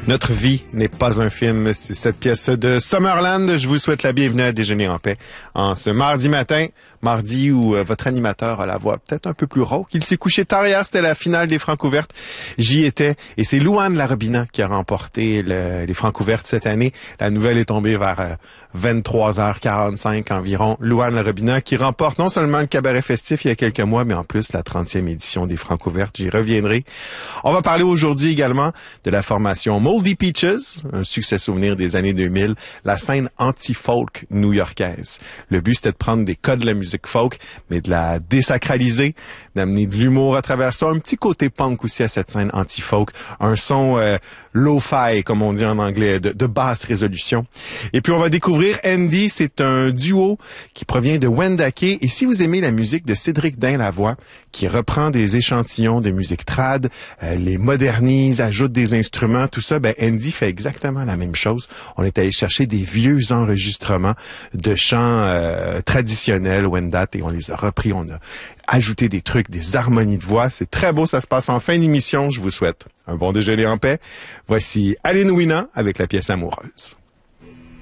Notre vie n'est pas un film, c'est cette pièce de Summerland. Je vous souhaite la bienvenue à Déjeuner en paix en ce mardi matin. Mardi où votre animateur a la voix peut-être un peu plus rauque. Il s'est couché tard hier, c'était la finale des Francouvertes. J'y étais et c'est Louane Larobina qui a remporté les Francouvertes cette année. La nouvelle est tombée vers 23h45 environ. Louane Larobina qui remporte non seulement le cabaret festif il y a quelques mois, mais en plus la 30e édition des Francouvertes. J'y reviendrai. On va parler aujourd'hui également de la formation Moldy Peaches, un succès souvenir des années 2000, la scène anti-folk new-yorkaise. Le but, c'était de prendre des codes de la musique folk, mais de la désacraliser, d'amener de l'humour à travers ça, un petit côté punk aussi à cette scène anti-folk, un son lo-fi, comme on dit en anglais, de basse résolution. Et puis on va découvrir Andy, c'est un duo qui provient de Wendake, et si vous aimez la musique de Cédric Dain-Lavoie, qui reprend des échantillons de musique trad, les modernise, ajoute des instruments, tout ça, ben Andy fait exactement la même chose. On est allé chercher des vieux enregistrements de chants traditionnels Wendat et on les a repris, on a ajouté des trucs, des harmonies de voix. C'est très beau, ça se passe en fin d'émission. Je vous souhaite un bon déjeuner en paix. Voici Aline Ouina avec la pièce Amoureuse.